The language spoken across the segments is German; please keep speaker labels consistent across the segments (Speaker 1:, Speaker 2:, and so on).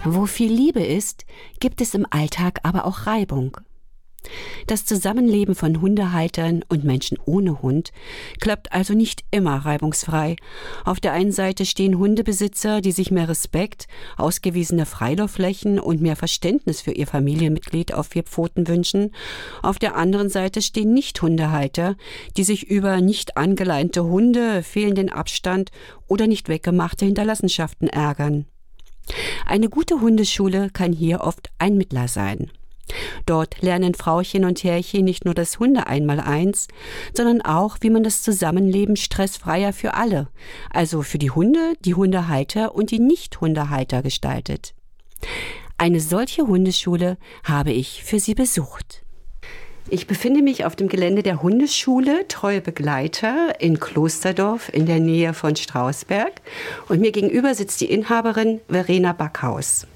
Speaker 1: Wo viel Liebe ist, gibt es im Alltag aber auch Reibung. Das Zusammenleben von Hundehaltern und Menschen ohne Hund klappt also nicht immer reibungsfrei. Auf der einen Seite stehen Hundebesitzer, die sich mehr Respekt, ausgewiesene Freilaufflächen und mehr Verständnis für ihr Familienmitglied auf 4 Pfoten wünschen. Auf der anderen Seite stehen Nicht-Hundehalter, die sich über nicht angeleinte Hunde, fehlenden Abstand oder nicht weggemachte Hinterlassenschaften ärgern. Eine gute Hundeschule kann hier oft ein Mittler sein. Dort lernen Frauchen und Herrchen nicht nur das Hunde-Einmaleins, sondern auch, wie man das Zusammenleben stressfreier für alle, also für die Hunde, die Hundehalter und die Nicht-Hundehalter gestaltet. Eine solche Hundeschule habe ich für Sie besucht. Ich befinde mich auf dem Gelände der Hundeschule Treue Begleiter in Klosterdorf in der Nähe von Strausberg und mir gegenüber sitzt die Inhaberin Verena Backhaus.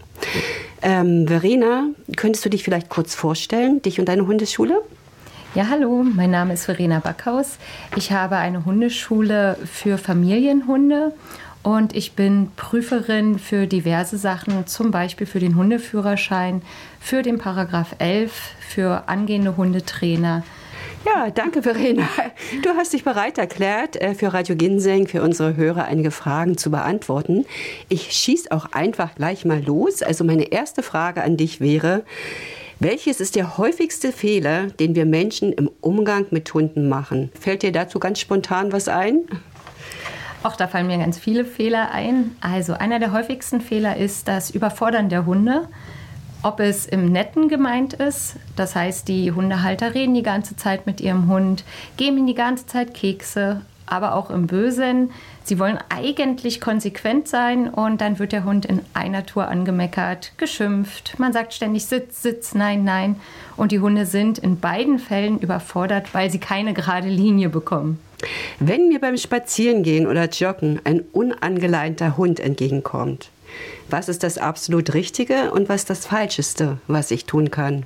Speaker 1: Verena, könntest du dich vielleicht kurz vorstellen, dich und deine Hundeschule?
Speaker 2: Ja, hallo, mein Name ist Verena Backhaus. Ich habe eine Hundeschule für Familienhunde und ich bin Prüferin für diverse Sachen, zum Beispiel für den Hundeführerschein, für den Paragraph 11, für angehende Hundetrainer.
Speaker 1: Ja, danke Verena. Du hast dich bereit erklärt, für Radio Ginseng, für unsere Hörer einige Fragen zu beantworten. Ich schieße auch einfach gleich mal los. Also meine erste Frage an dich wäre, welches ist der häufigste Fehler, den wir Menschen im Umgang mit Hunden machen? Fällt dir dazu ganz spontan was ein?
Speaker 2: Auch da fallen mir ganz viele Fehler ein. Also einer der häufigsten Fehler ist das Überfordern der Hunde. Ob es im Netten gemeint ist, das heißt, die Hundehalter reden die ganze Zeit mit ihrem Hund, geben ihm die ganze Zeit Kekse, aber auch im Bösen. Sie wollen eigentlich konsequent sein und dann wird der Hund in einer Tour angemeckert, geschimpft. Man sagt ständig Sitz, Sitz, nein, nein. Und die Hunde sind in beiden Fällen überfordert, weil sie keine gerade Linie bekommen.
Speaker 1: Wenn mir beim Spazierengehen oder Joggen ein unangeleinter Hund entgegenkommt, was ist das absolut Richtige und was das Falscheste, was ich tun kann?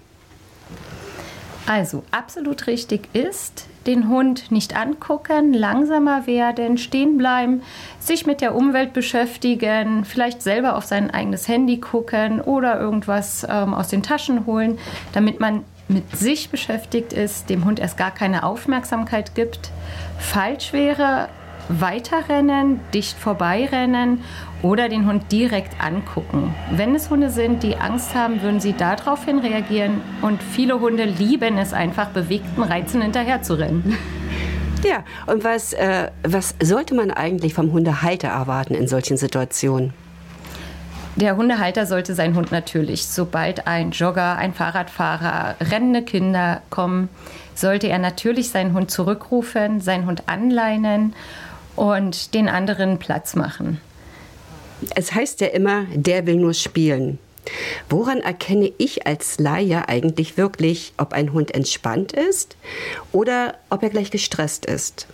Speaker 2: Also, absolut richtig ist, den Hund nicht angucken, langsamer werden, stehen bleiben, sich mit der Umwelt beschäftigen, vielleicht selber auf sein eigenes Handy gucken oder irgendwas aus den Taschen holen, damit man mit sich beschäftigt ist, dem Hund erst gar keine Aufmerksamkeit gibt. Falsch wäre, weiterrennen, dicht vorbeirennen oder den Hund direkt angucken. Wenn es Hunde sind, die Angst haben, würden sie daraufhin reagieren und viele Hunde lieben es einfach, bewegten Reizen hinterher zu rennen.
Speaker 1: Ja, und was sollte man eigentlich vom Hundehalter erwarten in solchen Situationen?
Speaker 2: Der Hundehalter sollte seinen Hund natürlich, sobald ein Jogger, ein Fahrradfahrer, rennende Kinder kommen, sollte er natürlich seinen Hund zurückrufen, seinen Hund anleinen und den anderen Platz machen.
Speaker 1: Es heißt ja immer, der will nur spielen. Woran erkenne ich als Laie eigentlich wirklich, ob ein Hund entspannt ist oder ob er gleich gestresst ist?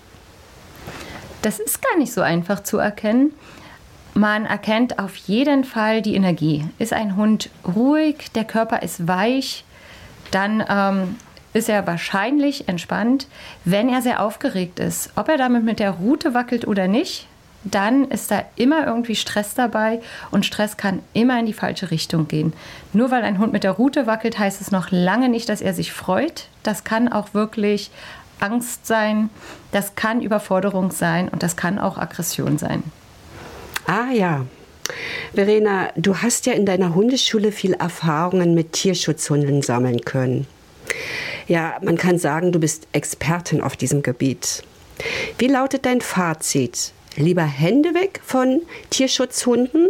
Speaker 2: Das ist gar nicht so einfach zu erkennen. Man erkennt auf jeden Fall die Energie. Ist ein Hund ruhig, der Körper ist weich, dann ist er wahrscheinlich entspannt. Wenn er sehr aufgeregt ist, ob er damit mit der Rute wackelt oder nicht, dann ist da immer irgendwie Stress dabei und Stress kann immer in die falsche Richtung gehen. Nur weil ein Hund mit der Rute wackelt, heißt es noch lange nicht, dass er sich freut. Das kann auch wirklich Angst sein, das kann Überforderung sein und das kann auch Aggression sein.
Speaker 1: Ah ja. Verena, du hast ja in deiner Hundeschule viel Erfahrungen mit Tierschutzhunden sammeln können. Ja, man kann sagen, du bist Expertin auf diesem Gebiet. Wie lautet dein Fazit? Lieber Hände weg von Tierschutzhunden,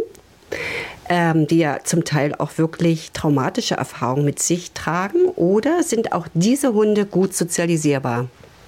Speaker 1: die ja zum Teil auch wirklich traumatische Erfahrungen mit sich tragen, oder sind auch diese Hunde gut sozialisierbar?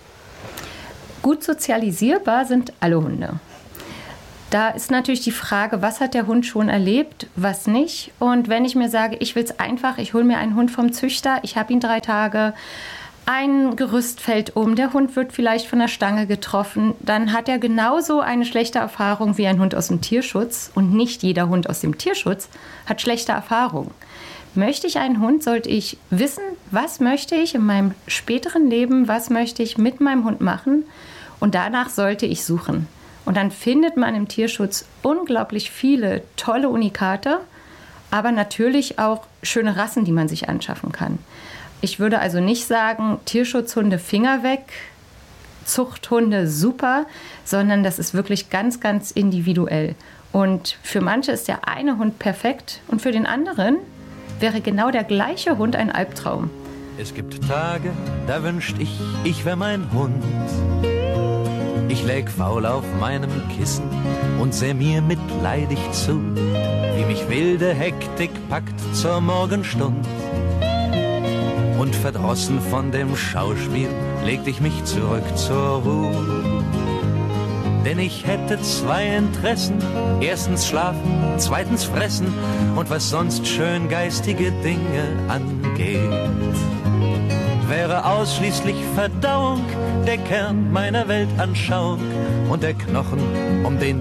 Speaker 2: Gut sozialisierbar sind alle Hunde. Da ist natürlich die Frage, was hat der Hund schon erlebt, was nicht. Und wenn ich mir sage, ich will es einfach, ich hole mir einen Hund vom Züchter, ich habe ihn 3 Tage, ein Gerüst fällt um, der Hund wird vielleicht von der Stange getroffen, dann hat er genauso eine schlechte Erfahrung wie ein Hund aus dem Tierschutz. Und nicht jeder Hund aus dem Tierschutz hat schlechte Erfahrungen. Möchte ich einen Hund, sollte ich wissen, was möchte ich in meinem späteren Leben, was möchte ich mit meinem Hund machen, und danach sollte ich suchen. Und dann findet man im Tierschutz unglaublich viele tolle Unikate, aber natürlich auch schöne Rassen, die man sich anschaffen kann. Ich würde also nicht sagen, Tierschutzhunde Finger weg, Zuchthunde super, sondern das ist wirklich ganz, ganz individuell. Und für manche ist der eine Hund perfekt und für den anderen wäre genau der gleiche Hund ein Albtraum.
Speaker 3: Es gibt Tage, da wünscht ich wär mein Hund. Ich läg faul auf meinem Kissen und seh mir mitleidig zu, wie mich wilde Hektik packt zur Morgenstund. Und verdrossen von dem Schauspiel legte ich mich zurück zur Ruhe. Denn ich hätte 2 Interessen, erstens schlafen, zweitens fressen und was sonst schön geistige Dinge angeht. Wäre ausschließlich Verdauung der Kern meiner Weltanschauung und der Knochen, um den